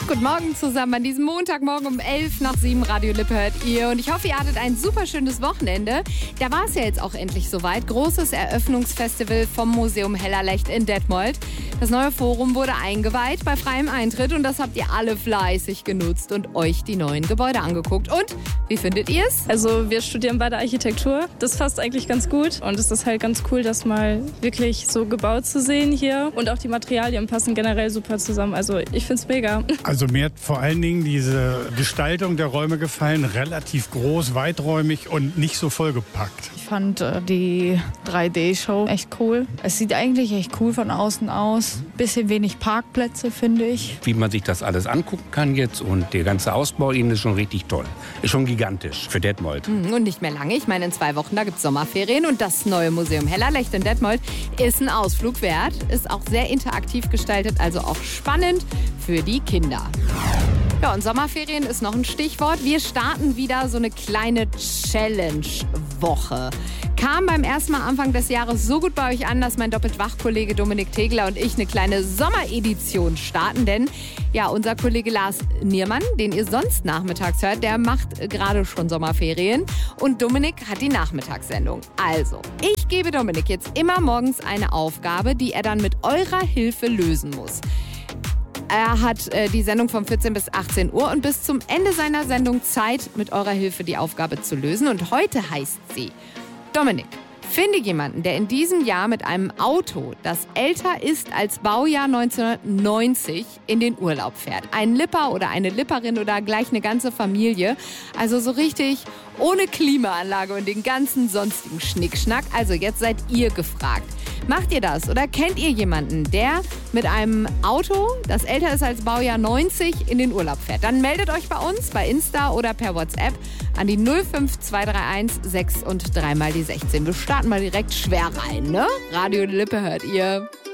Guten Morgen zusammen an diesem Montagmorgen um 6:11 Radio Lippe hört ihr. Und ich hoffe, ihr hattet ein super schönes Wochenende. Da war es ja jetzt auch endlich soweit. Großes Eröffnungsfestival vom Museum Hellerlecht in Detmold. Das neue Forum wurde eingeweiht bei freiem Eintritt und das habt ihr alle fleißig genutzt und euch die neuen Gebäude angeguckt. Und wie findet ihr es? Also wir studieren beide Architektur. Das passt eigentlich ganz gut und es ist halt ganz cool, das mal wirklich so gebaut zu sehen hier. Und auch die Materialien passen generell super zusammen. Also ich finde es mega. Also mir hat vor allen Dingen diese Gestaltung der Räume gefallen. Relativ groß, weiträumig und nicht so vollgepackt. Ich fand die 3D-Show echt cool. Es sieht eigentlich echt cool von außen aus. Bisschen wenig Parkplätze, finde ich. Wie man sich das alles angucken kann jetzt und der ganze Ausbau innen ist schon richtig toll. Ist schon gigantisch für Detmold. Und nicht mehr lange. Ich meine, in 2 Wochen, da gibt es Sommerferien und das neue Museum Hellerlecht in Detmold ist ein Ausflug wert. Ist auch sehr interaktiv gestaltet, also auch spannend für die Kinder. Ja, und Sommerferien ist noch ein Stichwort. Wir starten wieder so eine kleine Challenge-Woche. Kam beim ersten Mal Anfang des Jahres so gut bei euch an, dass mein Doppelt-Wach-Kollege Dominik Tegler und ich eine kleine Sommeredition starten. Denn ja, unser Kollege Lars Niermann, den ihr sonst nachmittags hört, der macht gerade schon Sommerferien. Und Dominik hat die Nachmittagssendung. Also, ich gebe Dominik jetzt immer morgens eine Aufgabe, die er dann mit eurer Hilfe lösen muss. Er hat die Sendung von 14 bis 18 Uhr und bis zum Ende seiner Sendung Zeit, mit eurer Hilfe die Aufgabe zu lösen. Und heute heißt sie: Dominik, finde jemanden, der in diesem Jahr mit einem Auto, das älter ist als Baujahr 1990, in den Urlaub fährt. Ein Lipper oder eine Lipperin oder gleich eine ganze Familie. Also so richtig ohne Klimaanlage und den ganzen sonstigen Schnickschnack. Also jetzt seid ihr gefragt. Macht ihr das oder kennt ihr jemanden, der mit einem Auto, das älter ist als Baujahr 90, in den Urlaub fährt? Dann meldet euch bei uns, bei Insta oder per WhatsApp an die 05231 6 und 3 mal die 16. Wir starten mal direkt schwer rein, ne? Radio Lippe hört ihr.